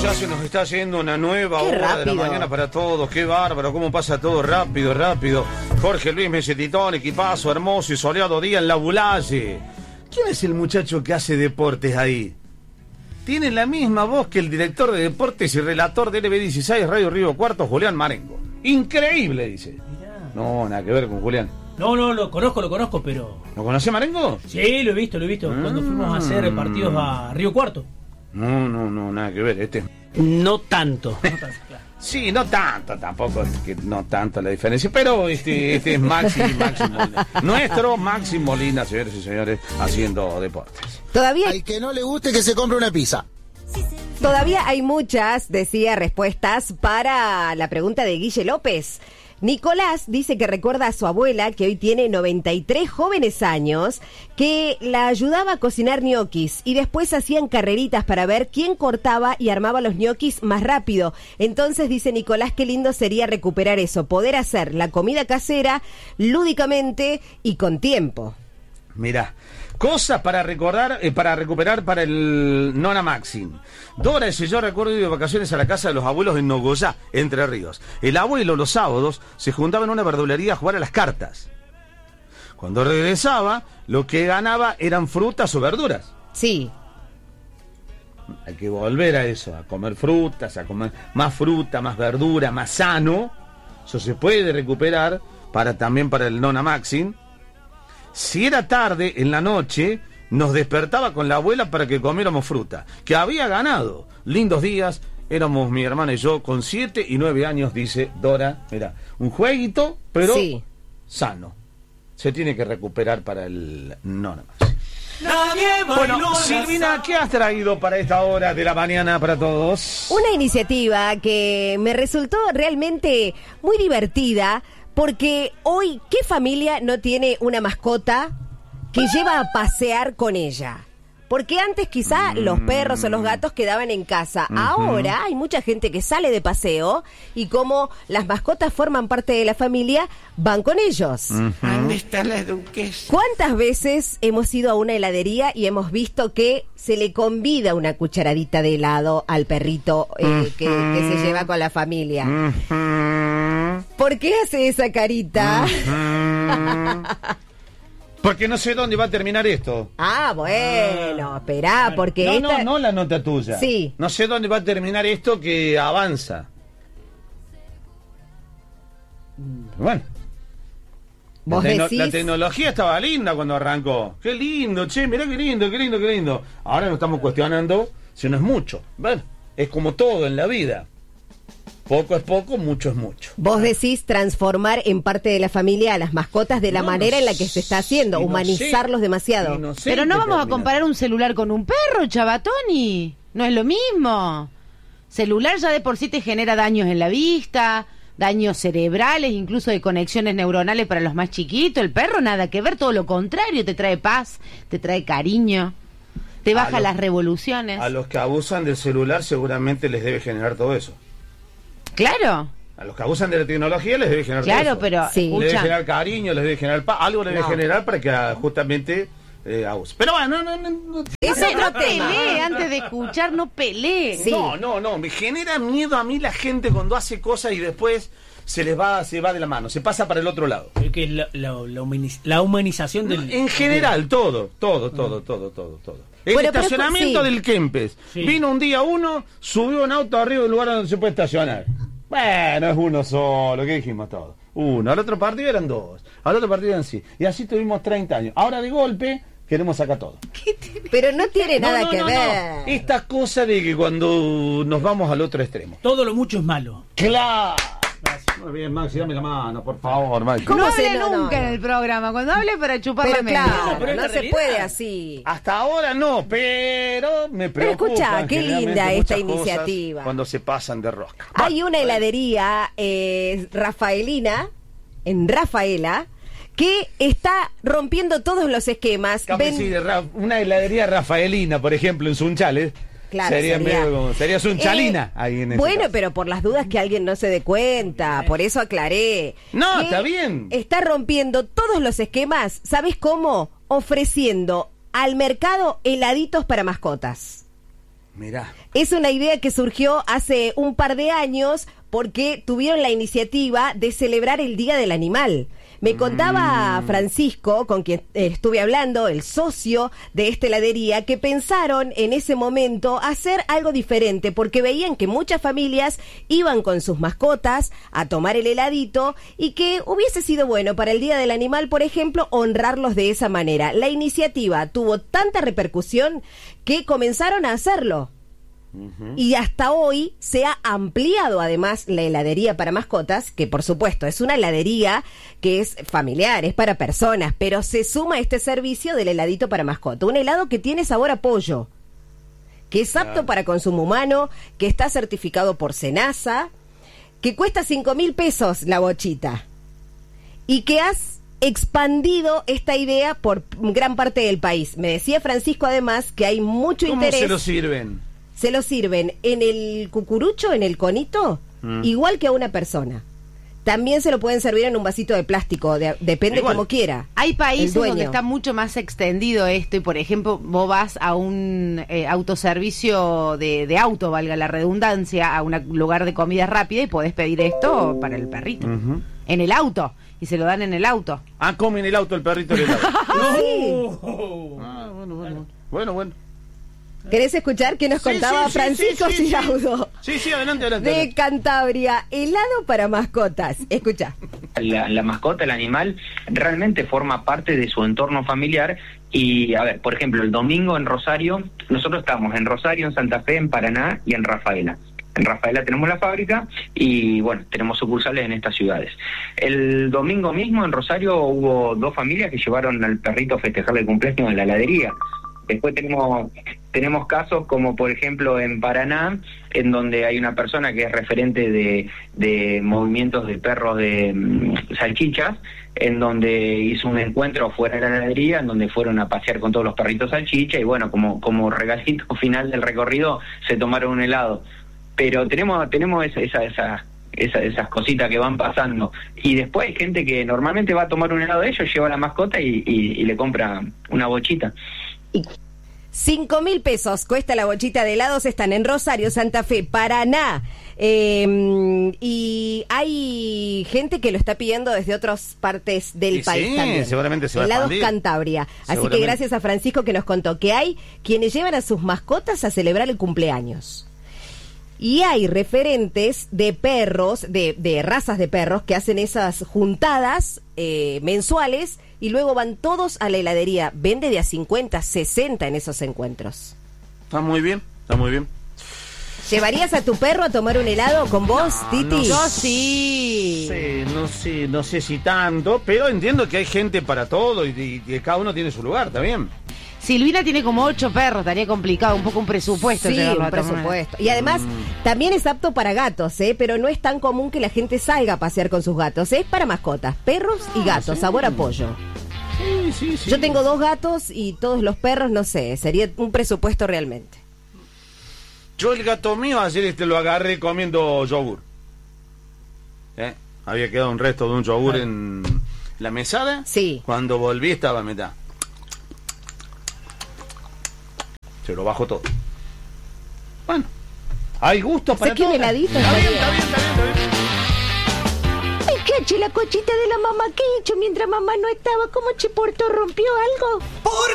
Ya se nos está yendo una nueva Qué hora rápido. de la mañana para todos. Qué bárbaro, cómo pasa todo rápido, rápido. Jorge Luis Mesetitón, equipazo, hermoso y soleado día en la Bulalle. ¿Quién es el muchacho que hace deportes ahí? Tiene la misma voz que el director de deportes y relator de LB16 Radio Río Cuarto, Julián Marengo. Increíble, dice. Mirá. No, nada que ver con Julián. No, lo conozco, pero... ¿Lo conoce Marengo? Sí, lo he visto. Cuando fuimos a hacer partidos a Río Cuarto. No, nada que ver. Este No tanto. Claro. sí, no tanto, tampoco es que no tanto la diferencia, pero este es Maxi Molina. Nuestro Maxi Molina, señores y señores, haciendo deportes. Todavía Al que no le guste que se compre una pizza. hay muchas, decía, respuestas para la pregunta de Guille López. Nicolás dice que recuerda a su abuela, que hoy tiene 93 jóvenes años, que la ayudaba a cocinar ñoquis y después hacían carreritas para ver quién cortaba y armaba los ñoquis más rápido. Entonces dice Nicolás, qué lindo sería recuperar eso, poder hacer la comida casera lúdicamente y con tiempo. Mirá, cosas para recordar, para recuperar para el Nona Maxim. Dora dice, yo recuerdo ir de vacaciones a la casa de los abuelos en Nogoyá, Entre Ríos. El abuelo los sábados se juntaba en una verdulería a jugar a las cartas. Cuando regresaba, lo que ganaba eran frutas o verduras. Sí. Hay que volver a eso, a comer frutas, a comer más fruta, más verdura, más sano. Eso se puede recuperar también para el Nona Maxim. Si era tarde, en la noche, nos despertaba con la abuela para que comiéramos fruta, que había ganado. Lindos días, éramos mi hermana y yo, con 7 y 9 años, dice Dora. Mira, un jueguito, pero Sí. sano. Se tiene que recuperar para el Nona Maxim. Bueno, Silvina, ¿qué has traído para esta hora de la mañana para todos? Una iniciativa que me resultó realmente muy divertida, porque hoy, ¿qué familia no tiene una mascota que lleva a pasear con ella? Porque antes quizá los perros o los gatos quedaban en casa. Ahora hay mucha gente que sale de paseo y como las mascotas forman parte de la familia, van con ellos. ¿Dónde está la duquesa? ¿Cuántas veces hemos ido a una heladería y hemos visto que se le convida una cucharadita de helado al perrito que se lleva con la familia? ¿Por qué hace esa carita? Porque no sé dónde va a terminar esto. Ah, bueno, esperá, porque No la nota tuya. Sí. No sé dónde va a terminar esto que avanza. Bueno. ¿Vos decís? La tecnología estaba linda cuando arrancó. Qué lindo, che, mirá qué lindo. Ahora nos estamos cuestionando si no es mucho. Bueno, es como todo en la vida. Poco es poco, mucho es mucho. Vos decís transformar en parte de la familia a las mascotas de la manera en la que se está haciendo, humanizarlos demasiado. Pero no vamos a comparar un celular con un perro, Chabatoni. No es lo mismo. Celular ya de por sí te genera daños en la vista, daños cerebrales, incluso de conexiones neuronales para los más chiquitos. El perro nada que ver, todo lo contrario, te trae paz, te trae cariño, te baja las revoluciones. A los que abusan del celular seguramente les debe generar todo eso. Claro. A los que abusan de la tecnología les debe generar todo Claro, eso. pero Sí. Les debe escucha. generar cariño, les debe generar paz, algo les debe No. generar para que justamente abuse. Pero bueno, no. Es No otro tema. pelee, antes de escuchar, no pelee. Sí. No, me genera miedo a mí la gente cuando hace cosas y después se va de la mano, se pasa para el otro lado. Es que la humanización del... En general, todo. El Bueno, pero estacionamiento sí. del Kempes. Sí. Vino un día uno, subió un auto arriba del lugar donde se puede estacionar. Bueno, es uno solo, ¿qué dijimos todos? Uno, al otro partido eran dos, al otro partido eran sí. Y así tuvimos 30 años. Ahora de golpe queremos sacar todo. Pero no tiene nada que No. ver. Esta cosa de que cuando nos vamos al otro extremo. Todo lo mucho es malo. ¡Claro! Muy bien, Maxi, dame la mano, por favor, Maxi. ¿Cómo No se- hable no, nunca no. en el programa. Cuando hable para chupar Pero la media. claro, pero es no la se realidad. puede así. Hasta ahora no, pero me preocupa. Pero escuchá, qué generalmente linda esta muchas cosas iniciativa. Cuando se pasan de rosca. Hay una heladería rafaelina, en Rafaela, que está rompiendo todos los esquemas. Una heladería rafaelina, por ejemplo, en Sunchales. Claro, sería Sunchalina ahí en ese bueno, caso. pero por las dudas que alguien no se dé cuenta, por eso aclaré. No, que está bien. Está rompiendo todos los esquemas, ¿sabes cómo? Ofreciendo al mercado heladitos para mascotas. Mirá. Es una idea que surgió hace un par de años porque tuvieron la iniciativa de celebrar el Día del Animal. Me contaba Francisco, con quien estuve hablando, el socio de esta heladería, que pensaron en ese momento hacer algo diferente porque veían que muchas familias iban con sus mascotas a tomar el heladito y que hubiese sido bueno para el Día del Animal, por ejemplo, honrarlos de esa manera. La iniciativa tuvo tanta repercusión que comenzaron a hacerlo. Y hasta hoy se ha ampliado además la heladería para mascotas, que por supuesto es una heladería que es familiar, es para personas, pero se suma este servicio del heladito para mascota. Un helado que tiene sabor a pollo, que es apto para consumo humano, que está certificado por Senasa, que cuesta 5.000 pesos la bochita y que has expandido esta idea por gran parte del país. Me decía Francisco además que hay mucho interés. ¿Cómo se lo sirven? Se lo sirven en el cucurucho, en el conito, igual que a una persona. También se lo pueden servir en un vasito de plástico, depende como quiera. Hay países donde está mucho más extendido esto y, por ejemplo, vos vas a un autoservicio de auto, valga la redundancia, a un lugar de comida rápida y podés pedir esto para el perrito. En el auto. Y se lo dan en el auto. Ah, come en el auto el perrito el helado. Sí. Ah, bueno. ¿Querés escuchar qué nos contaba Francisco Ciraudo? Sí, adelante. De Cantabria, helado para mascotas. Escucha. La mascota, el animal, realmente forma parte de su entorno familiar. Y, a ver, por ejemplo, el domingo en Rosario, nosotros estamos en Rosario, en Santa Fe, en Paraná y en Rafaela. En Rafaela tenemos la fábrica y, bueno, tenemos sucursales en estas ciudades. El domingo mismo en Rosario hubo 2 familias que llevaron al perrito a festejarle el cumpleaños en la heladería. Después tenemos casos como, por ejemplo, en Paraná, en donde hay una persona que es referente de movimientos de perros de salchichas, en donde hizo un encuentro fuera de la heladería, en donde fueron a pasear con todos los perritos salchicha y, bueno, como regalito final del recorrido se tomaron un helado. Pero tenemos esas cositas que van pasando. Y después hay gente que normalmente va a tomar un helado de ellos, lleva la mascota y le compra una bochita. 5.000 pesos cuesta la bochita de helados. Están en Rosario, Santa Fe, Paraná. Y hay gente que lo está pidiendo desde otras partes del país también. Seguramente se va Helados a expandir. Cantabria. Así que gracias a Francisco que nos contó que hay quienes llevan a sus mascotas a celebrar el cumpleaños. Y hay referentes de perros, de razas de perros, que hacen esas juntadas mensuales y luego van todos a la heladería. Vende de a 50, 60 en esos encuentros. Está muy bien. ¿Llevarías a tu perro a tomar un helado con vos, Titi? Yo sí. No sé si tanto, pero entiendo que hay gente para todo y que cada uno tiene su lugar, ¿está bien? Silvina tiene como 8 perros, estaría complicado, un poco un presupuesto. Sí, un presupuesto. Y además, también es apto para gatos, pero no es tan común que la gente salga a pasear con sus gatos. Es para mascotas, perros y gatos, sabor a pollo. Sí. Yo tengo 2 gatos y todos los perros, no sé, sería un presupuesto realmente. Yo el gato mío ayer lo agarré comiendo yogur. Había quedado un resto de un yogur en la mesada. Sí. Cuando volví estaba a mitad. Se lo bajo todo. Bueno, hay gustos para ¿Se quiere todo. heladito? Está bien. Ay, ¿qué la cochita de la mamá? ¿Qué he hecho mientras mamá no estaba? ¿Cómo Chiporto rompió algo? ¿Por